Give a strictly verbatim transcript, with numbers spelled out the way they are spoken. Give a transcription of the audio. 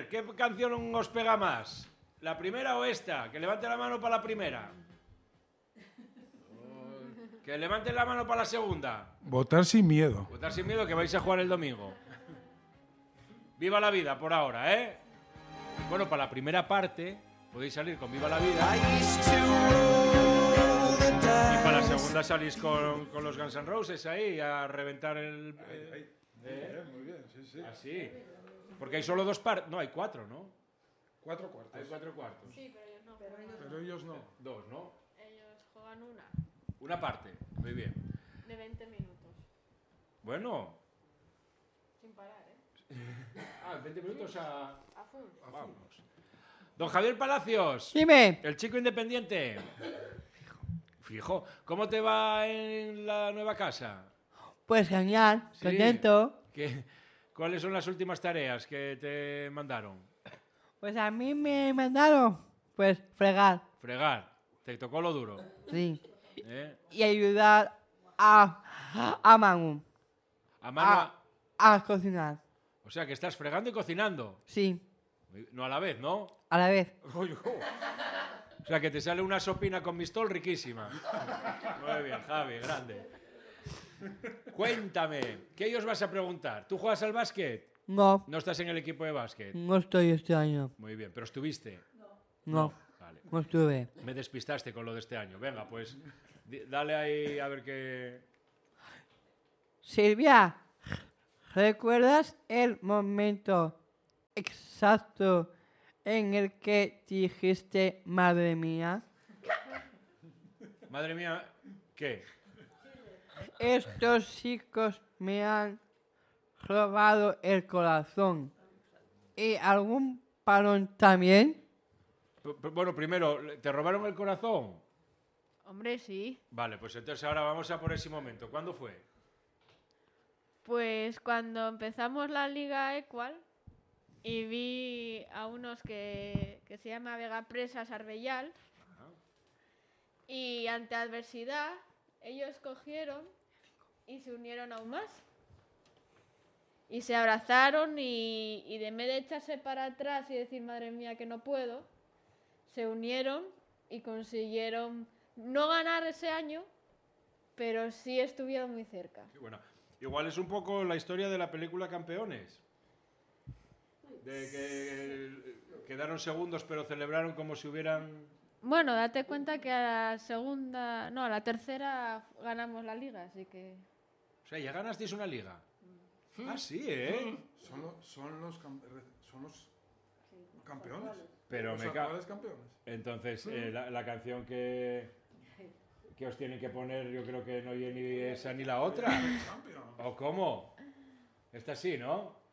ver, ¿qué canción os pega más? ¿La primera o esta? Que levante la mano para la primera. Que levante la mano para la segunda. Votar sin miedo. Votar sin miedo, que vais a jugar el domingo. Viva la vida por ahora, ¿eh? Bueno, para la primera parte podéis salir con Viva la vida. Y para la segunda salís con, con los Guns N' Roses ahí a reventar el... Ahí, ahí. ¿Eh? Muy bien, muy bien, sí, sí. Así. Porque hay solo dos partes. No, hay cuatro, ¿no? Cuatro cuartos. Hay cuatro cuartos. Sí, pero ellos no. Pero ellos, Pero ellos no. Dos, ¿no? ellos juegan una Una parte. Muy bien. de veinte minutos. Bueno. Sin parar, ¿eh? Ah, veinte minutos a... A full. Vamos. Don Javier Palacios. Dime. El chico independiente. Fijo. ¿Cómo te va en la nueva casa? Pues genial, Sí. contento. ¿Qué, ¿Cuáles son las últimas tareas que te mandaron? Pues a mí me mandaron, pues, fregar, Fregar. Te tocó lo duro. sí. ¿Eh? Y ayudar a, a Manu A mano. a, a cocinar, O sea, que estás fregando y cocinando. sí, No a la vez, ¿no? a la vez. O sea, que te sale una sopina con mistol riquísima. Muy bien, Javi, grande. Cuéntame, ¿qué ellos vas a preguntar? ¿Tú juegas al básquet? No, No estás en el equipo de básquet. no estoy este año. Muy bien, pero estuviste. No, Vale. no estuve. Me despistaste con lo de este año. Venga, pues di- dale ahí a ver qué... Silvia, ¿recuerdas el momento exacto en el que dijiste, madre mía? Madre mía, ¿qué? Estos chicos me han robado el corazón. ¿Y algún palón también? P- p- Bueno, primero, ¿te robaron el corazón? Hombre, sí. Vale, pues entonces ahora vamos a por ese momento. ¿Cuándo fue? Pues cuando empezamos la Liga Equal y vi a unos que, que se llama Vega Presas Arbellal y ante adversidad ellos cogieron y se unieron aún más. Y se abrazaron y, y de vez de echarse para atrás y decir, madre mía, que no puedo, se unieron y consiguieron no ganar ese año, pero sí estuvieron muy cerca. Qué bueno. Igual es un poco la historia de la película Campeones. De que quedaron segundos pero celebraron como si hubieran... Bueno, date cuenta que a la segunda, no, a la tercera ganamos la liga, así que... O sea, ya ganasteis una liga. Ah, sí, ¿eh? Son, lo- son, los, cam- son los campeones. Pero Los me ca... actuales campeones. Entonces, eh, la, la canción que, que os tienen que poner, yo creo que no oye ni esa ni la otra. Campeón. ¿O cómo? Esta sí, ¿no?